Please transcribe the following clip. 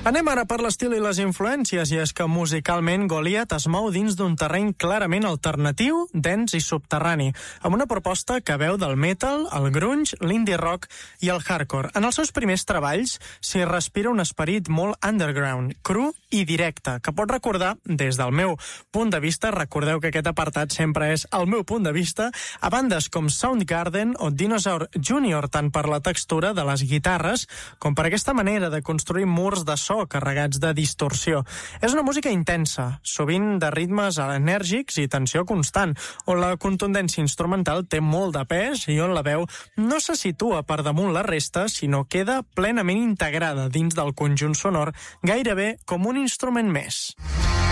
Anem ara per l'estil i les influències, i és que musicalment Goliath es mou dins d'un terreny clarament alternatiu, dens i subterrani, amb una proposta que veu del metal, el grunge, l'indie rock i el hardcore. En els seus primers treballs s'hi respira un esperit molt underground, cru i directe, que pot recordar, des del meu punt de vista, recordeu que aquest apartat sempre és el meu punt de vista, a bandes com Soundgarden o Dinosaur Jr., tant per la textura de les guitarres com per aquesta manera de construir murs de so carregats de distorsió. És una música intensa, sovint de ritmes enèrgics i tensió constant, on la contundència instrumental té molt de pes i on la veu no se situa per damunt la resta, sinó queda plenament integrada dins del conjunt sonor, gairebé com un instrument més.